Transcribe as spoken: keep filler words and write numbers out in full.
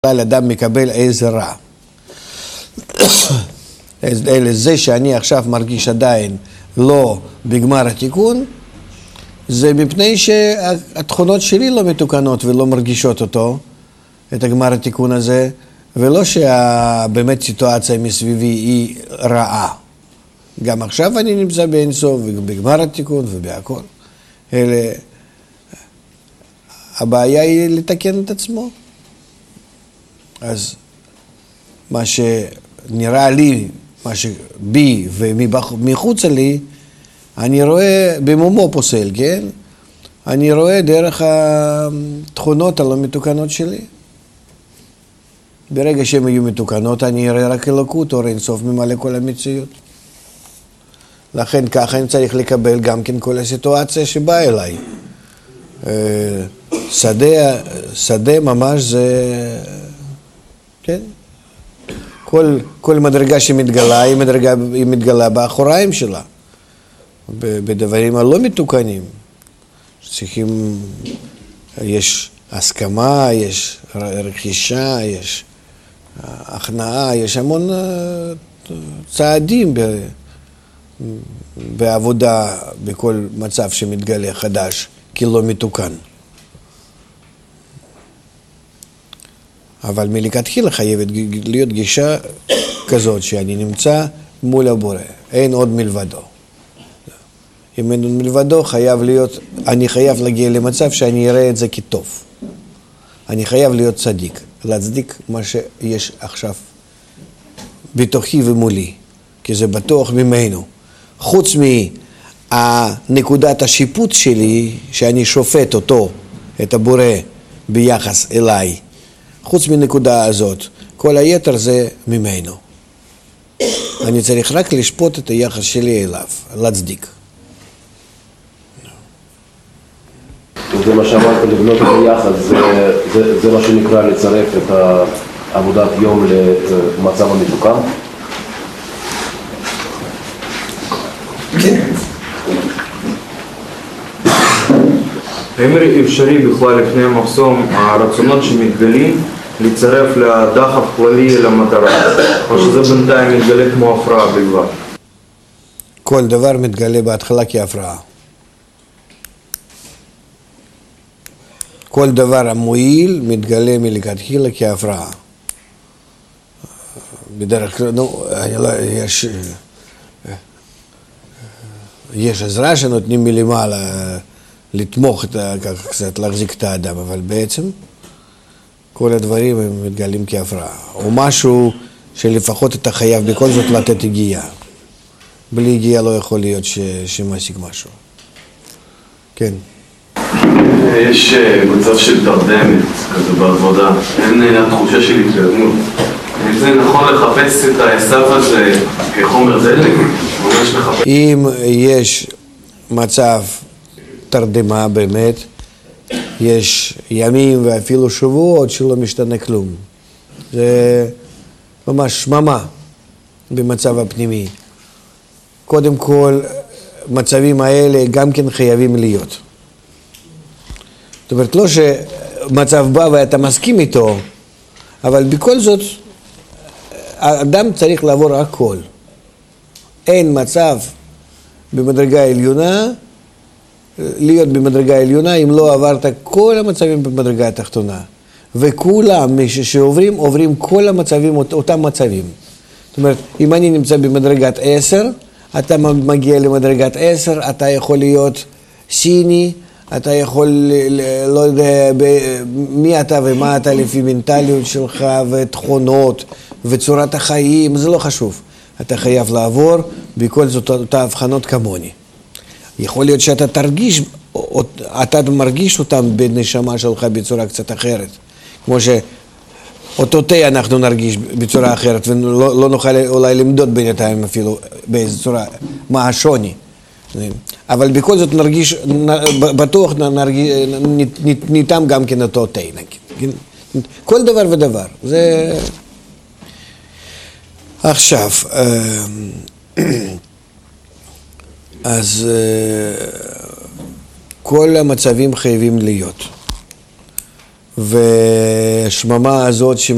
אדם מקבל איזה רע. זה שאני עכשיו מרגיש עדיין לא בגמר התיקון, זה מפני שהתכונות שלי לא מתוקנות ולא מרגישות אותו, את הגמר התיקון הזה, ולא שבאמת סיטואציה מסביבי היא רעה. גם עכשיו אני נמצא באינסוף ובגמר התיקון ובהכל. אלה, הבעיה היא לתקן את עצמו. אז מה שנראה לי, מה שבי ומחוץ לי, אני רואה במומו פוסל, כן? אני רואה דרך התכונות הלא מתוקנות שלי. ברגע שהן יהיו מתוקנות, אני אראה רק אלוקות, אור אינסוף ממלא כל המציאות. לכן ככה אני צריך לקבל גם כן כל הסיטואציה שבאה אליי. שדה, שדה ממש זה, כן? כל, כל מדרגה שמתגלה, היא, מדרגה, היא מתגלה באחוריים שלה. בדברים הלא מתוקנים. צריכים, יש הסכמה, יש רכישה, יש הכנעה, יש המון צעדים ב, בעבודה, בכל מצב שמתגלה חדש, כי לא מתוקן. אבל מלכתחילה חייבת להיות גישה כזאת שאני נמצא מול הבורא, אין עוד מלבדו. אם אין עוד מלבדו, חייב להיות, אני חייב להגיע למצב שאני אראה את זה כטוב. אני חייב להיות צדיק, להצדיק מה שיש עכשיו בתוכי ומולי, כי זה בטוח ממנו. חוץ מהנקודת השיפוט שלי, שאני שופט אותו, את הבורא, ביחס אליי, חוץ מנקודה הזאת, כל היתר זה ממנו. אני צריך רק לשפוט את היחס שלי אליו, להצדיק. זה מה שאמרת, לבנות את היחס, זה, זה, זה מה שנקרא לצרף את עבודת יום למצב המתוקן? כן. האם אפשרי בכלל לפני המחסום הרצונות שמתגלים לצרף לדחף כללי למטרה, או שזה בינתיים מתגלה כמו הפרעה בלבד? כל דבר מתגלה בהתחלה כהפרעה. כל דבר המועיל מתגלה מלכתחילה כהפרעה. בדרך כלל, נו, יש, יש עזרה שנותנים מלמעלה לתמוך, את, ככה קצת להחזיק את האדם, אבל בעצם כל הדברים הם מתגלים כהפרעה. או משהו שלפחות אתה חייב בכל זאת לתת הגיעה. בלי הגיעה לא יכול להיות ש, שמשיג משהו. כן. יש מצב של תרדמת כזה בעבודה, אין התחושה של התקדמות. זה נכון לחפש את העשב הזה כחומר דלק? אם יש מצב תרדמה באמת, יש ימים ואפילו שבועות שלא משתנה כלום. זה ממש שממה במצב הפנימי. קודם כל, מצבים האלה גם כן חייבים להיות. זאת אומרת, לא שמצב בא ואתה מסכים איתו, אבל בכל זאת, האדם צריך לעבור הכל. אין מצב במדרגה עליונה, להיות במדרגה עליונה, אם לא עברת כל המצבים במדרגה התחתונה. וכולם, מי שעוברים, עוברים כל המצבים, אותם מצבים. זאת אומרת, אם אני נמצא במדרגת עשר, אתה מגיע למדרגת עשר, אתה יכול להיות סיני, אתה יכול, לא יודע, מי אתה ומה אתה לפי מנטליות שלך ותכונות וצורת החיים, זה לא חשוב. אתה חייב לעבור בכל זאת אותה הבחנות כמוני. יכול להיות שאתה תרגיש, אתה מרגיש אותם בנשמה שלך בצורה קצת אחרת. כמו שאותו תה אנחנו נרגיש בצורה אחרת, ולא לא נוכל אולי למדוד בינתיים אפילו באיזו צורה, מה השוני. אבל בכל זאת נרגיש, בטוח נרגיש, ניתם גם כן אותו תה, נגיד. כל דבר ודבר. זה... עכשיו, אז כל המצבים חייבים להיות. והשממה הזאת